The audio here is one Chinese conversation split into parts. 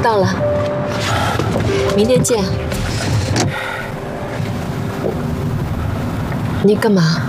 到了，明天见。你干嘛？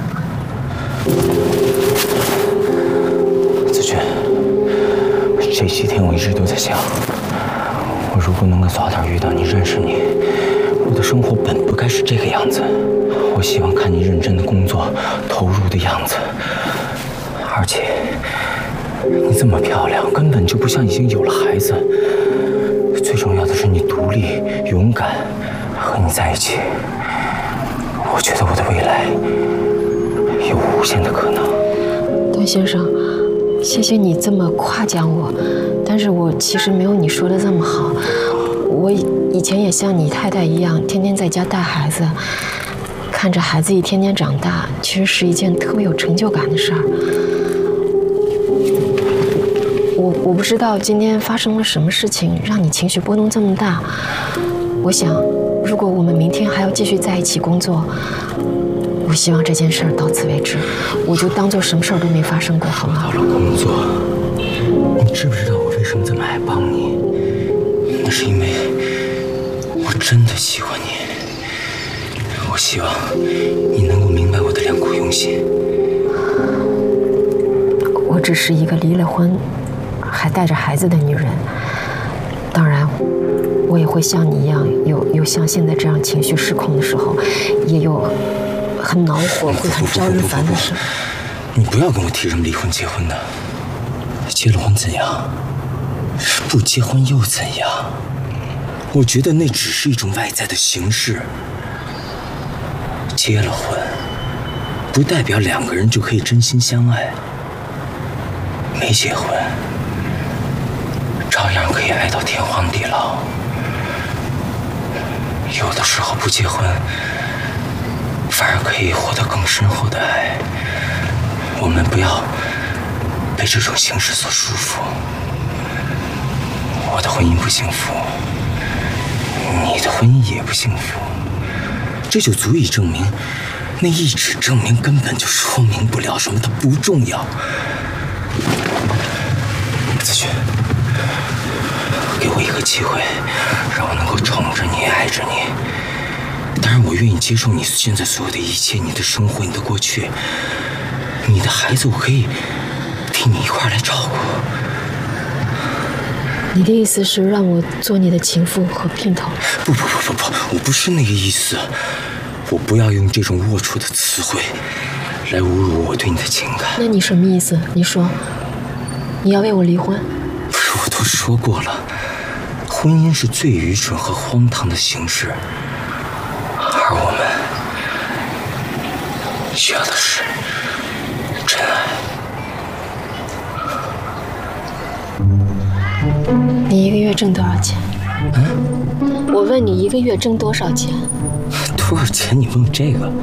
子君，这几天我一直都在想，我如果能够早点遇到你，认识你，我的生活本不该是这个样子。我希望看你认真的工作，投入的样子。而且，你这么漂亮，根本就不像已经有了孩子。最重要的是你独立、勇敢，和你在一起，我觉得我的未来有无限的可能。 段先生，谢谢你这么夸奖我，但是我其实没有你说的这么好。我以前也像你太太一样，天天在家带孩子，看着孩子一天天长大，其实是一件特别有成就感的事儿。我不知道今天发生了什么事情，让你情绪波动这么大。我想，如果我们明天还要继续在一起工作，我希望这件事儿到此为止，我就当做什么事儿都没发生过，好吗？ 到了工作，你知不知道我为什么这么爱帮你？那是因为我真的喜欢你。我希望你能够明白我的良苦用心。 我只是一个离了婚还带着孩子的女人，当然我也会像你一样有像现在这样情绪失控的时候，也有很恼火会很招人烦的事。 你不要跟我提什么离婚结婚的，结了婚怎样？不结婚又怎样？我觉得那只是一种外在的形式。结了婚不代表两个人就可以真心相爱，没结婚照样可以爱到天荒地老。有的时候不结婚反而可以获得更深厚的爱。我们不要被这种形式所束缚。我的婚姻不幸福，你的婚姻也不幸福，这就足以证明，那一纸证明根本就说明不了什么，它不重要。子轩，给我一个机会，让我能够宠着你，爱着你。当然，我愿意接受你现在所有的一切，你的生活，你的过去，你的孩子，我可以替你一块来照顾。 你的意思是让我做你的情妇和姘头？ 不，我不是那个意思。我不要用这种龌龊的词汇来侮辱我对你的情感。 那你什么意思？你说，你要为我离婚？ 不是，我都说过了，婚姻是最愚蠢和荒唐的形式，而我们需要的是真爱。 你一个月挣多少钱？我问你一个月挣多少钱？ 多少钱？你问我这个？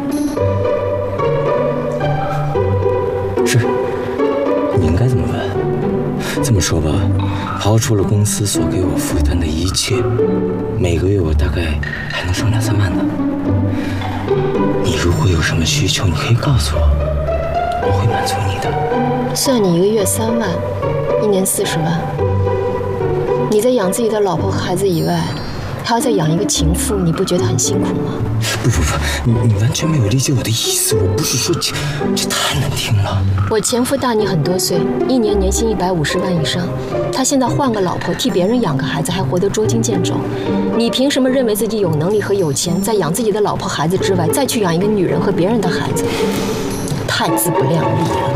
是，你应该这么问。这么说吧，刨除了公司所给我负担的一切，每个月我大概还能剩2、3万呢。你如果有什么需求，你可以告诉我，我会满足你的。 算你一个月3万，一年40万。你在养自己的老婆和孩子以外，还要再养一个情妇，你不觉得很辛苦吗？ 不，你完全没有理解我的意思。我不是说这太难听了。 我前夫大你很多岁，一年年薪150万以上，他现在换个老婆，替别人养个孩子，还活得捉襟见肘。你凭什么认为自己有能力和有钱，在养自己的老婆孩子之外，再去养一个女人和别人的孩子？太自不量力了。